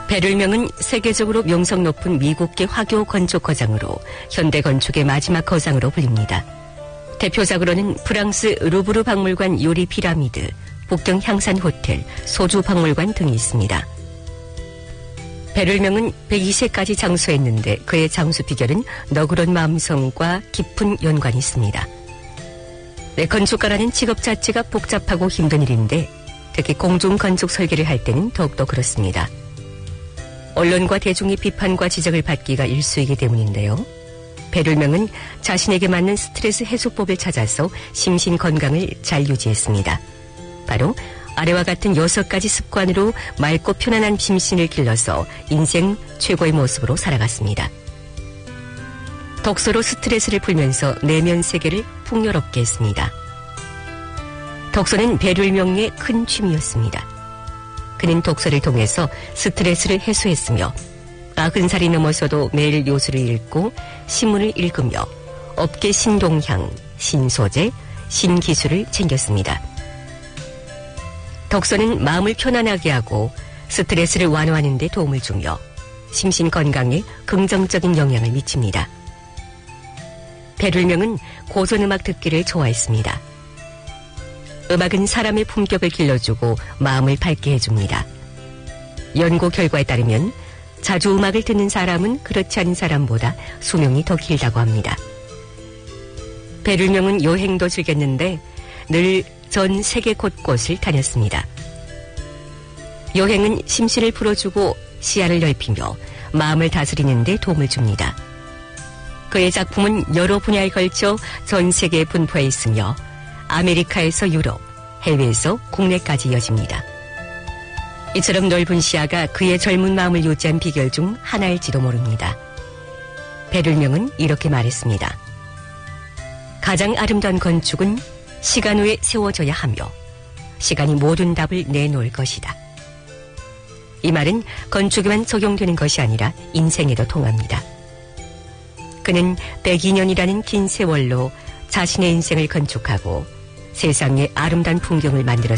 베를명은 세계적으로 명성 높은 미국계 화교 건축 거장으로 현대 건축의 마지막 거장으로 불립니다. 대표작으로는 프랑스 루브르 박물관 요리 피라미드, 북경 향산 호텔, 소주 박물관 등이 있습니다. 베를명은 102세까지 장수했는데 그의 장수 비결은 너그러운 마음성과 깊은 연관이 있습니다. 건축가라는 직업 자체가 복잡하고 힘든 일인데 특히 공중 건축 설계를 할 때는 더욱더 그렇습니다. 언론과 대중의 비판과 지적을 받기가 일쑤이기 때문인데요. 베를명은 자신에게 맞는 스트레스 해소법을 찾아서 심신 건강을 잘 유지했습니다. 바로 아래와 같은 6가지 습관으로 맑고 편안한 심신을 길러서 인생 최고의 모습으로 살아갔습니다. 독서로 스트레스를 풀면서 내면 세계를 풍요롭게 했습니다. 독서는 베를명의 큰 취미였습니다. 그는 독서를 통해서 스트레스를 해소했으며 90살이 넘어서도 매일 요술을 읽고 신문을 읽으며 업계 신동향, 신소재, 신기술을 챙겼습니다. 독서는 마음을 편안하게 하고 스트레스를 완화하는 데 도움을 주며 심신 건강에 긍정적인 영향을 미칩니다. 베를명은 고전음악 듣기를 좋아했습니다. 음악은 사람의 품격을 길러주고 마음을 밝게 해줍니다. 연구 결과에 따르면 자주 음악을 듣는 사람은 그렇지 않은 사람보다 수명이 더 길다고 합니다. 베를명은 여행도 즐겼는데 늘 전 세계 곳곳을 다녔습니다. 여행은 심신을 풀어주고 시야를 넓히며 마음을 다스리는 데 도움을 줍니다. 그의 작품은 여러 분야에 걸쳐 전 세계에 분포해 있으며 아메리카에서 유럽, 해외에서 국내까지 이어집니다. 이처럼 넓은 시야가 그의 젊은 마음을 유지한 비결 중 하나일지도 모릅니다. 베를명은 이렇게 말했습니다. 가장 아름다운 건축은 시간 후에 세워져야 하며 시간이 모든 답을 내놓을 것이다. 이 말은 건축에만 적용되는 것이 아니라 인생에도 통합니다. 그는 102년이라는 긴 세월로 자신의 인생을 건축하고 세상에 아름다운 풍경을 만들었습니다.